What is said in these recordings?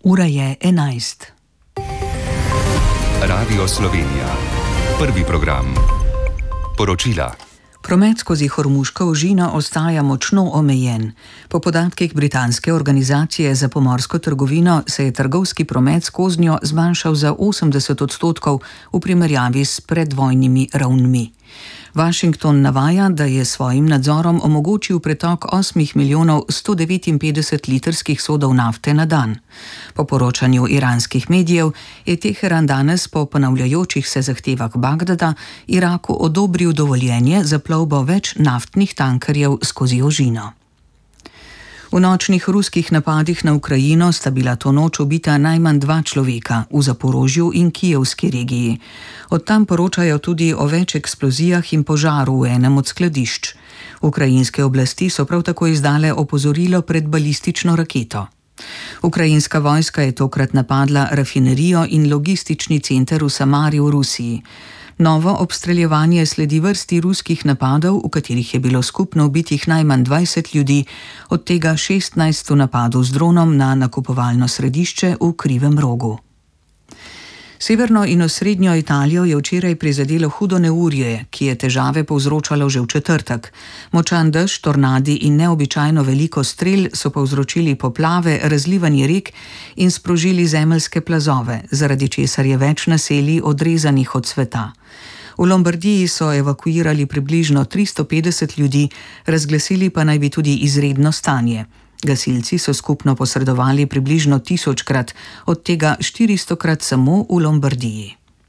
Ura je 11. Radio Slovenija. Prvi program. Poročila. Promet skozi Hormuško ožino ostaja močno omejen. Po podatkih britanske organizacije za pomorsko trgovino se je trgovski promet skoznjo zmanjšal za 80% v primerjavi s predvojnimi ravnmi. Washington navaja, da je svojim nadzorom omogočil pretok 8 milijonov 159 litrskih sodov nafte na dan. Po poročanju iranskih medijev je Teheran danes po ponavljajočih se zahtevah Bagdada Iraku odobril dovoljenje za plovbo več naftnih tankerjev skozi ožino. V nočnih ruskih napadih na Ukrajino sta bila to noč ubita najmanj 2 človeka v Zaporožju in Kijevski regiji. Od tam poročajo tudi o več eksplozijah in požaru v enem od skladišč. Ukrajinske oblasti so prav tako izdale opozorilo pred balistično raketo. Ukrajinska vojska je tokrat napadla rafinerijo in logistični center v Samari v Rusiji. Novo obstreljevanje sledi vrsti ruskih napadov, v katerih je bilo skupno ubitih najmanj 20 ljudi, od tega 16 v napadu z dronom na nakupovalno središče v Krivem rogu. Severno in osrednjo Italijo je včeraj prizadelo hudo neurje, ki je težave povzročalo že v četrtek. Močan dež, tornadi in neobičajno veliko strel so povzročili poplave, razlivanje rek in sprožili zemeljske plazove, zaradi česar je več naselij odrezanih od sveta. V Lombardiji so evakuirali približno 350 ljudi, razglasili pa naj bi tudi izredno stanje. Gasilci so skupno posredovali približno 1000-krat, od tega 400-krat samo v Lombardiji.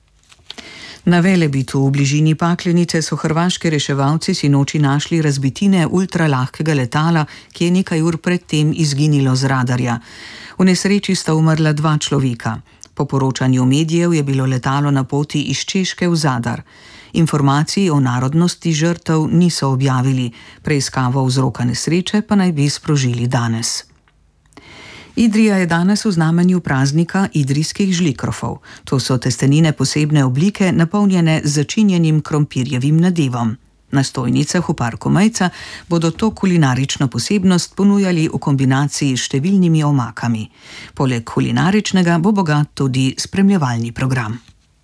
Na Velebitu v bližini Paklenice so hrvaški reševalci sinoči našli razbitine ultralahkega letala, ki je nekaj ur predtem izginilo z radarja. V nesreči sta umrla 2 človeka. Po poročanju medijev je bilo letalo na poti iz Češke v Zadar. Informacij o narodnosti žrtev niso objavili, preiskavo vzroka nesreče pa naj bi sprožili danes. Idrija je danes v znamenju praznika idrijskih žlikrofov. To so testenine posebne oblike, napolnjene z začinjenim krompirjevim nadevom. Na stojnicah v parku Mejca bodo to kulinarično posebnost ponujali v kombinaciji s številnimi omakami. Poleg kulinaričnega bo bogat tudi spremljevalni program.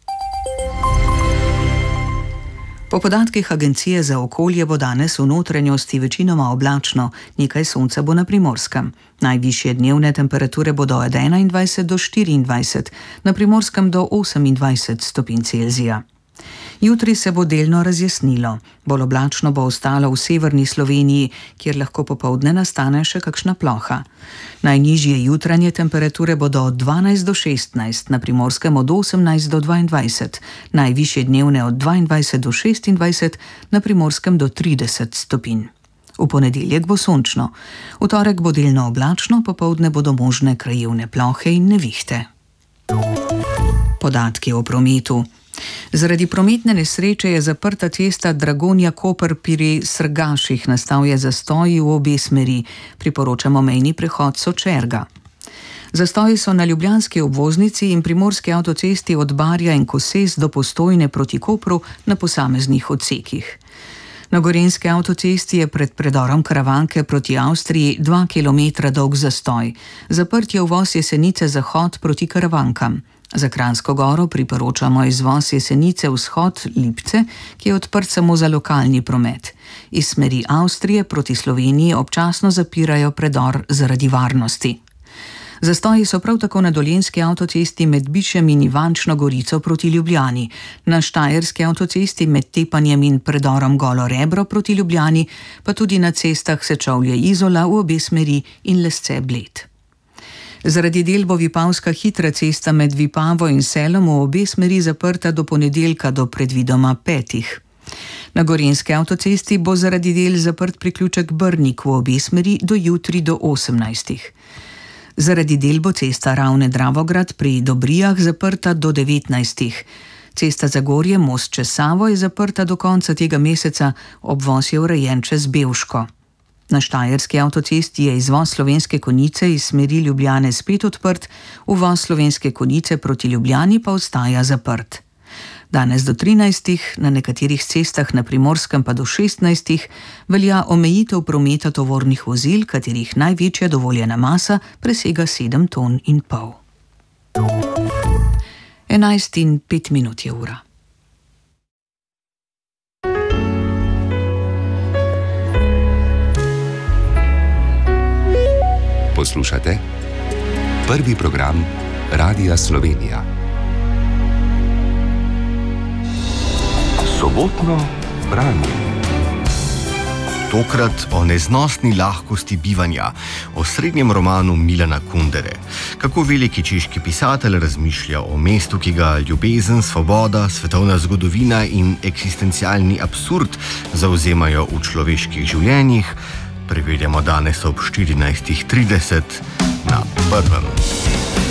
Po podatkih Agencije za okolje bo danes v notranjosti večinoma oblačno, nekaj sonca bo na Primorskem. Najvišje dnevne temperature bodo od 21 do 24, na Primorskem do 28 stopinj Celzija. Jutri se bo delno razjasnilo. Bolj oblačno bo ostalo v severni Sloveniji, kjer lahko popoldne nastane še kakšna ploha. Najnižje jutranje temperature bodo od 12 do 16, na Primorskem od 18 do 22, najvišje dnevne od 22 do 26, na Primorskem do 30 stopinj. V ponedeljek bo sončno. V torek bo delno oblačno, popoldne bodo možne krajevne plohe in nevihte. Podatki o prometu. Zaradi prometne nesreče je zaprta cesta Dragonja-Koper pri Srgaših, nastal je zastoj v obe smeri, priporočamo mejni prehod Sočerga. Zastoji so na ljubljanski obvoznici in primorski avtocesti od Barja in Koses do Postojne proti Kopru na posameznih odsekih. Na gorenjski avtocesti je pred predorom Karavanke proti Avstriji 2 km dolg zastoj. Zaprt je uvoz Jesenice zahod proti Karavankam. Za Kranjsko Goro priporočamo izvoz Jesenice vzhod Lipce, ki je odprt samo za lokalni promet. Iz smeri Avstrije proti Sloveniji občasno zapirajo predor zaradi varnosti. Zastoji so prav tako na dolenjski avtocesti med Bišem in Ivančno Gorico proti Ljubljani, na štajerski avtocesti med Tepanjem in predorom Golo Rebro proti Ljubljani, pa tudi na cestah Sečovlje-Izola v obe smeri in Lesce-Bled. Zaradi del bo Vipavska hitra cesta med Vipavo in Selom v obe smeri zaprta do ponedeljka do predvidoma 5. Na gorenjski avtocesti bo zaradi del zaprt priključek Brnik v obe smeri do jutri do 18. Zaradi del bo cesta Ravne-Dravograd pri Dobrijah zaprta do 19. Cesta Zagorje most čez Savo je zaprta do konca tega meseca, obvoz je urejen čez Bevško. Na štajerski avtocesti je izvoz Slovenske Konjice iz smeri Ljubljane spet odprt, uvoz Slovenske Konjice proti Ljubljani pa ostaja zaprt. Danes do 13, na nekaterih cestah na Primorskem pa do 16 velja omejitev prometa tovornih vozil, katerih največja dovoljena masa presega 7,5 ton. 11:05 je ura. Poslušate prvi program Radia Slovenija. Sobotno branje. Tokrat o neznosni lahkosti bivanja, o srednjem romanu Milana Kundere. Kako veliki češki pisatelj razmišlja o mestu, ki ga ljubezen, svoboda, svetovna zgodovina in eksistencialni absurd zavzemajo v človeških življenjih, preverjamo danes ob 14:30 na prvem.